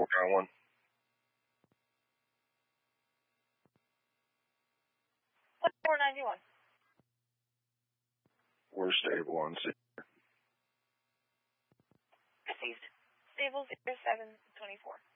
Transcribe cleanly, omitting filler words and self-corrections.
Ground 1. What's 491? We're stable on C. Received. Stable 0724.